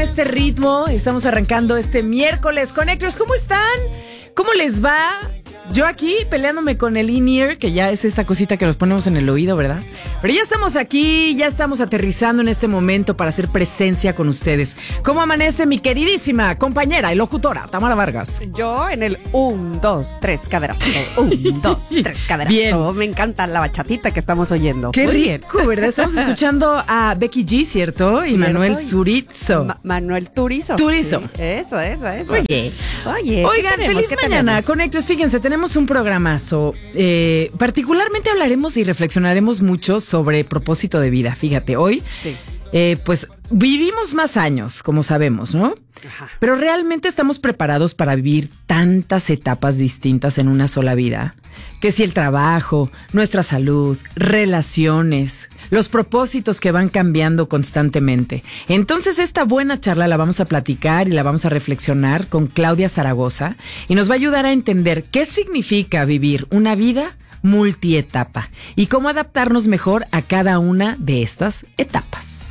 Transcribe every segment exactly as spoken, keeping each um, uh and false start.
este ritmo. Estamos arrancando este miércoles. Connectors, ¿cómo están? ¿Cómo les va? Yo aquí peleándome con el in-ear, que ya es esta cosita que nos ponemos en el oído, ¿verdad? Pero ya estamos aquí, ya estamos aterrizando en este momento para hacer presencia con ustedes. ¿Cómo amanece mi queridísima compañera y locutora, Tamara Vargas? Yo en el un, dos, tres, caderazo. un, dos, tres, caderazo. Bien. Me encanta la bachatita que estamos oyendo. Qué Muy rico, bien. ¿verdad? Estamos escuchando a Becky G, ¿cierto? Y ¿Cierto? Manuel Turizo. Ma- Manuel Turizo. Turizo. Sí, eso, eso, eso. Oye. Oye. Oigan, ¿qué tenemos? feliz ¿Qué mañana, tenemos? Connectors. Fíjense, tenemos un programazo. Eh, particularmente hablaremos y reflexionaremos mucho sobre propósito de vida. Fíjate, hoy, Sí. eh, pues vivimos más años, como sabemos, ¿no? Ajá. Pero realmente estamos preparados para vivir tantas etapas distintas en una sola vida. Que si el trabajo, nuestra salud, relaciones, los propósitos que van cambiando constantemente. Entonces esta buena charla la vamos a platicar y la vamos a reflexionar con Claudia Zaragoza y nos va a ayudar a entender qué significa vivir una vida multietapa y cómo adaptarnos mejor a cada una de estas etapas.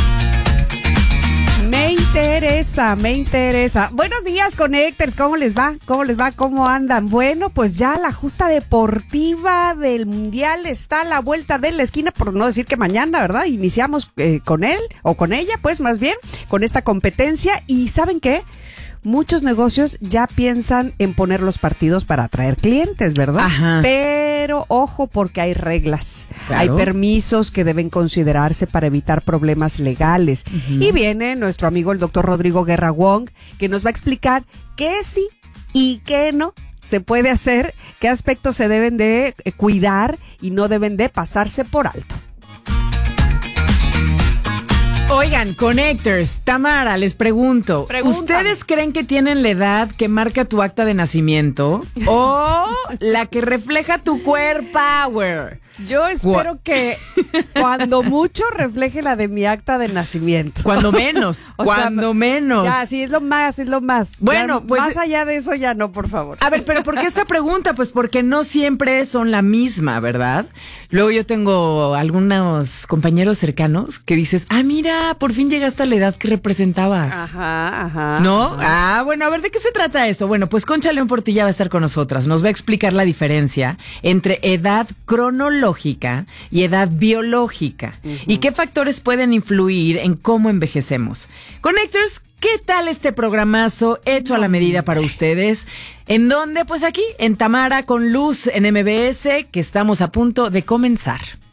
Me interesa, me interesa. Buenos días, Connectors. ¿Cómo les va? ¿Cómo les va? ¿Cómo andan? Bueno, pues ya la justa deportiva del Mundial está a la vuelta de la esquina, por no decir que mañana, ¿verdad? Iniciamos eh, con él, o con ella, pues más bien, con esta competencia. ¿Y saben qué? Muchos negocios ya piensan en poner los partidos para atraer clientes, ¿verdad? Ajá. Pero ojo, porque hay reglas, Claro. hay permisos que deben considerarse para evitar problemas legales. Ujú. Y viene nuestro amigo el doctor Rodrigo Guerra Wong, que nos va a explicar qué sí y qué no se puede hacer, qué aspectos se deben de eh, cuidar y no deben de pasarse por alto. Oigan, Connectors, Tamara, les pregunto, Pregúntame. ¿ustedes creen que tienen la edad que marca tu acta de nacimiento o la que refleja tu core power? Yo espero Gua- que cuando mucho refleje la de mi acta de nacimiento. Cuando menos, O sea, cuando menos. Ya, sí, es lo más, es lo más. Bueno, Ya, pues- más allá de eso ya no, por favor. A ver, pero ¿por qué esta pregunta? Pues porque no siempre son la misma, ¿verdad? Luego yo tengo algunos compañeros cercanos que dices, ah, mira, por fin llegaste a la edad que representabas. Ajá, ajá. ¿No? ajá. Ah, bueno, a ver, ¿de qué se trata esto? Bueno, pues Concha León Portilla va a estar con nosotras. Nos va a explicar la diferencia entre edad cronológica y edad biológica. Uh-huh. Y qué factores pueden influir en cómo envejecemos. Connectors, ¿qué tal este programazo hecho a la medida para ustedes? ¿En dónde? Pues aquí, en Tamara con Luz en M B S, que estamos a punto de comenzar.